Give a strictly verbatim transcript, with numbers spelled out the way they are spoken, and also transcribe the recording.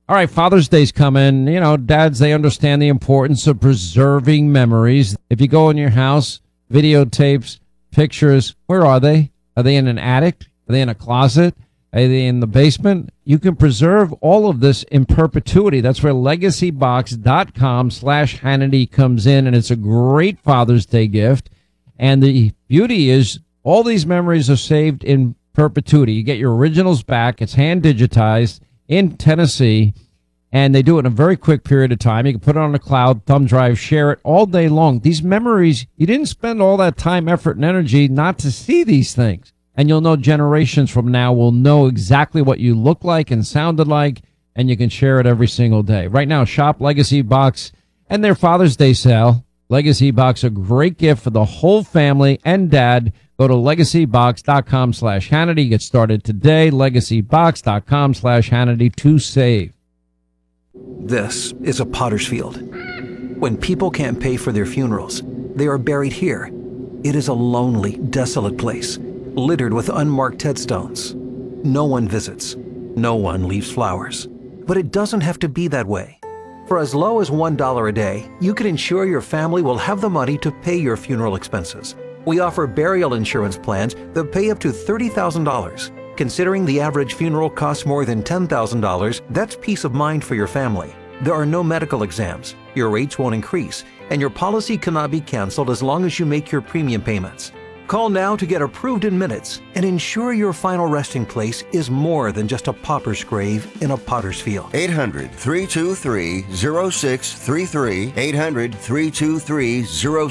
All right, Father's Day's coming. You know, dads, they understand the importance of preserving memories. If you go in your house, videotapes, pictures, where are they? Are they in an attic? Are they in a closet? Are they in the basement? You can preserve all of this in perpetuity. That's where legacybox.com slash Hannity comes in, and it's a great Father's Day gift. And the beauty is all these memories are saved in perpetuity. You get your originals back. It's hand digitized in Tennessee, and they do it in a very quick period of time. You can put it on the cloud, thumb drive, share it all day long. These memories, you didn't spend all that time, effort, and energy not to see these things. And you'll know generations from now will know exactly what you look like and sounded like, and you can share it every single day. Right now, shop Legacy Box and their Father's Day sale. Legacy Box, a great gift for the whole family and dad. Go to legacybox.com slash Hannity. Get started today. Legacybox.com slash Hannity to save. This is a potter's field. When people can't pay for their funerals, they are buried here. It is a lonely, desolate place, littered with unmarked headstones. No one visits. No one leaves flowers. But it doesn't have to be that way. For as low as one dollar a day, you can ensure your family will have the money to pay your funeral expenses. We offer burial insurance plans that pay up to thirty thousand dollars. Considering the average funeral costs more than ten thousand dollars, that's peace of mind for your family. There are no medical exams, your rates won't increase, and your policy cannot be canceled as long as you make your premium payments. Call now to get approved in minutes and ensure your final resting place is more than just a pauper's grave in a potter's field. eight hundred, three two three, zero six three three. eight hundred, three two three, zero